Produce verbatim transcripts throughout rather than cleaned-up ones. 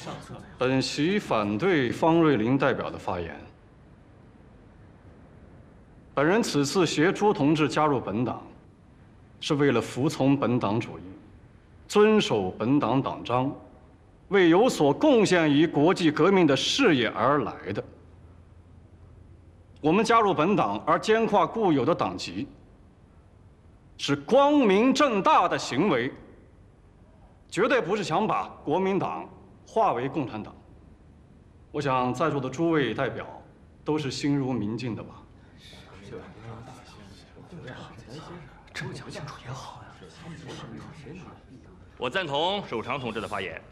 本席反对方瑞林代表的发言。本人此次携朱同志加入本党，是为了服从本党主义，遵守本党党章，为有所贡献于国际革命的事业而来的。我们加入本党而兼跨固有的党籍，是光明正大的行为，绝对不是想把国民党化为共产党。我想在座的诸位代表都是心如明镜的吧？ 这么讲清楚也好呀。 我赞同守常同志的发言。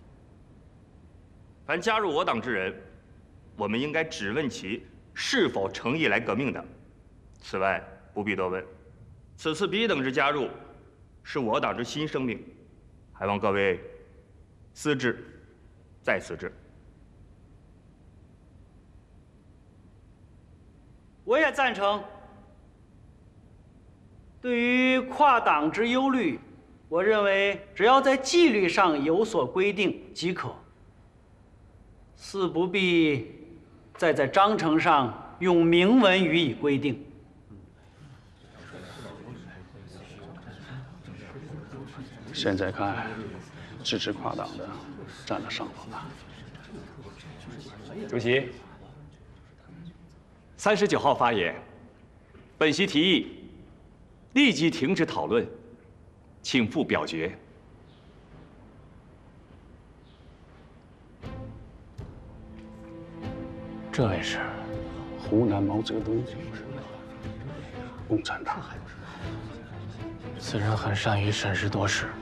凡加入我党之人，我们应该只问其是否诚意来革命的，此外不必多问。此次彼等之加入，是我党之新生命，还望各位思之，再思之。 我也赞成。对于跨党之忧虑，我认为只要在纪律上有所规定即可，似不必再在章程上用明文予以规定。 现在看，支持跨党的占了上风了。 主席，三十九号发言，本席提议立即停止讨论，请复表决。 这位是湖南毛泽东，共产党。 此人很善于审时度势。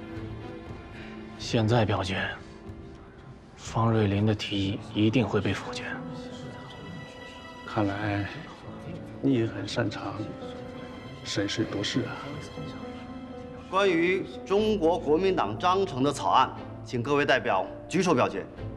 现在表决，方瑞林的提议一定会被否决。 看来你也很擅长审时度势啊。 关于中国国民党章程的草案，请各位代表举手表决。